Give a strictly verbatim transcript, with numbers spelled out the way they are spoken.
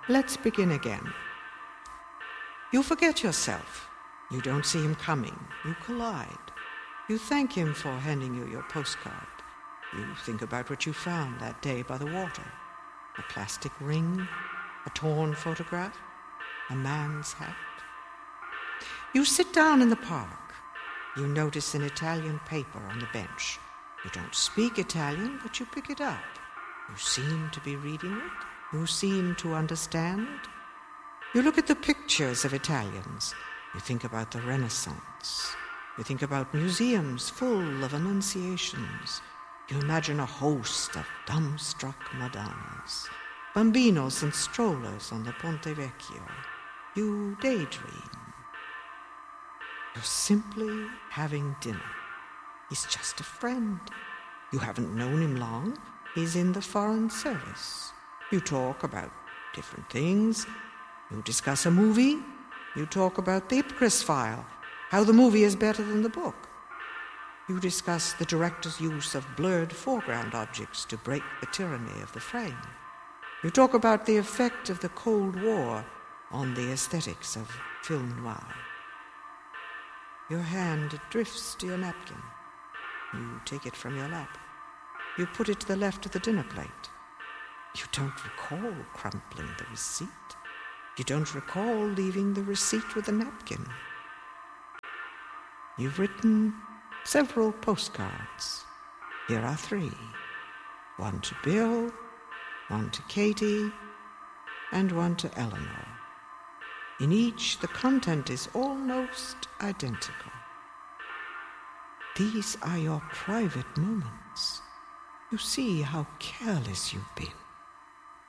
Let's begin again. You forget yourself. You don't see him coming. You collide. You thank him for handing you your postcard. You think about what you found that day by the water. A plastic ring, a torn photograph, a man's hat. You sit down in the park. You notice an Italian paper on the bench. You don't speak Italian, but you pick it up. You seem to be reading it. You seem to understand. You look at the pictures of Italians. You think about the Renaissance. You think about museums full of annunciations. You imagine a host of dumbstruck Madonnas, bambinos and strollers on the Ponte Vecchio. You daydream. You're simply having dinner. He's just a friend. You haven't known him long. He's in the Foreign Service. You talk about different things. You discuss a movie. You talk about the Ipcris file, how the movie is better than the book. You discuss the director's use of blurred foreground objects to break the tyranny of the frame. You talk about the effect of the Cold War on the aesthetics of film noir. Your hand drifts to your napkin. You take it from your lap. You put it to the left of the dinner plate. You don't recall crumpling the receipt. You don't recall leaving the receipt with the napkin. You've written several postcards. Here are three. One to Bill, one to Katie, and one to Eleanor. In each, the content is almost identical. These are your private moments. You see how careless you've been.